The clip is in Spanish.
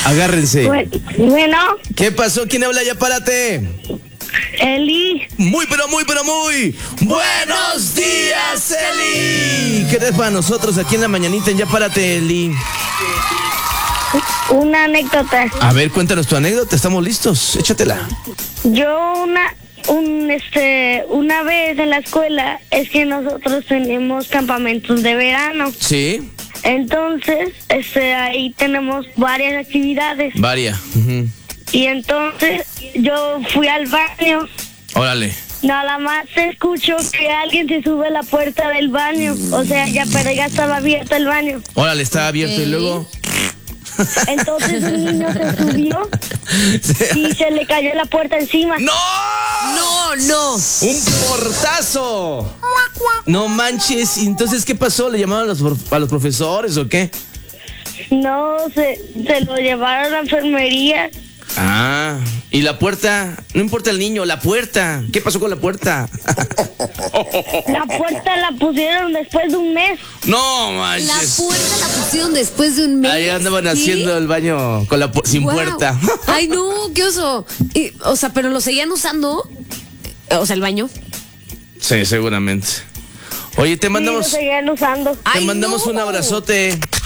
Agárrense. Bueno, ¿Qué pasó? ¿Quién habla? Ya párate. Eli, Muy, pero muy, pero muy. ¡Buenos días, Eli! ¿Qué tal para nosotros aquí en la mañanita en Ya Párate, Eli? una anécdota. A ver, cuéntanos tu anécdota. Estamos listos. Échatela. Yo una vez en la escuela es que nosotros tenemos campamentos de verano. ¿Sí? Entonces, ahí tenemos varias actividades. Varia. Y entonces yo fui al baño. Órale. Nada más escucho que alguien se sube a la puerta del baño. O sea, pero ya estaba abierto el baño. Órale, está abierto y luego. Entonces un niño se subió y se le cayó la puerta encima. ¡No! No. ¡Un portazo! No manches. ¿Y entonces qué pasó? ¿Le llamaron a los profesores o qué? No, se lo llevaron a la enfermería. Ah, y la puerta, no importa el niño, la puerta. ¿Qué pasó con la puerta? La puerta la pusieron después de un mes. No La manches. puerta la pusieron después de un mes. Ahí andaban ¿Sí? haciendo el baño con sin Guau. puerta. Ay, no, qué oso. O sea, pero lo seguían usando. O sea, el baño. Sí, seguramente. Oye, te Sí, lo mandamos seguían usando. Ay, un abrazote.